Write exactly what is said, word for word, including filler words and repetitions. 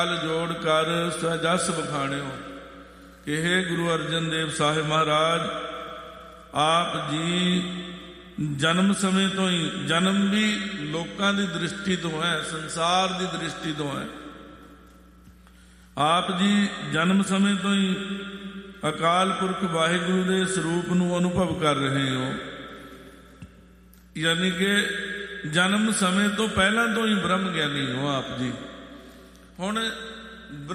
ਜੋੜ ਕਰ ਸਜਸ ਬਖਾਣਿਓ ਕਿ ਹੇ ਗੁਰੂ ਅਰਜਨ ਦੇਵ ਸਾਹਿਬ ਮਹਾਰਾਜ, ਆਪ ਜੀ ਜਨਮ ਸਮੇਂ ਤੋਂ ਹੀ, ਜਨਮ ਵੀ ਲੋਕਾਂ ਦੀ ਦ੍ਰਿਸ਼ਟੀ ਤੋਂ ਹੈ, ਸੰਸਾਰ ਦੀ ਦ੍ਰਿਸ਼ਟੀ ਤੋਂ ਹੈ। ਆਪ ਜੀ ਜਨਮ ਸਮੇਂ ਤੋਂ ਹੀ ਅਕਾਲ ਪੁਰਖ ਵਾਹਿਗੁਰੂ ਦੇ ਸਰੂਪ ਨੂੰ ਅਨੁਭਵ ਕਰ ਰਹੇ ਹੋ, ਯਾਨੀ ਕਿ ਜਨਮ ਸਮੇਂ ਤੋਂ ਪਹਿਲਾਂ ਤੋਂ ਹੀ ਬ੍ਰਹਮ ਗਿਆਨੀ ਹੋ ਆਪ ਜੀ। ਹੁਣ